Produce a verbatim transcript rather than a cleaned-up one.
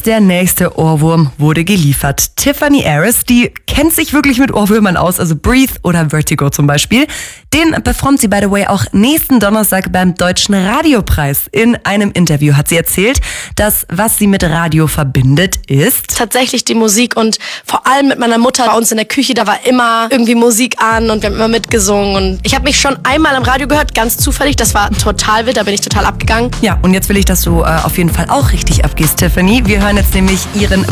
der nächste Ohrwurm wurde geliefert. Tiffany Harris, die kennt sich wirklich mit Ohrwürmern aus, also Breathe oder Vertigo zum Beispiel. Den performt sie, by the way, auch nächsten Donnerstag beim Deutschen Radiopreis. In einem Interview hat sie erzählt, dass was sie mit Radio verbindet, ist tatsächlich die Musik und vor allem mit meiner Mutter bei uns in der Küche, da war immer irgendwie Musik an und wir haben immer mitgesungen und ich habe mich schon einmal im Radio gehört, ganz zufällig, das war total wild, da bin ich total abgegangen. Ja, und jetzt will ich, dass du äh, auf jeden Fall auch richtig abgehst, Tiffany. Wir hören jetzt nämlich ihren